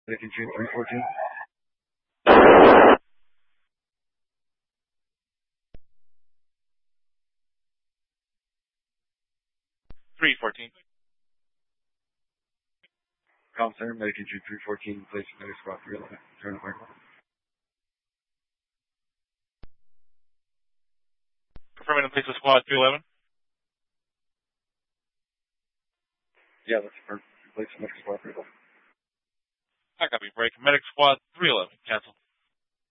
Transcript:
Medic Entry 314. 314. Comm Center, Medic Entry 314, place Medic Squad 311. Turn the fire. Confirming in place of squad 311. Yeah, that's perfect. Place Medic Squad 311. I copy. Break. Medic squad 311. Cancel.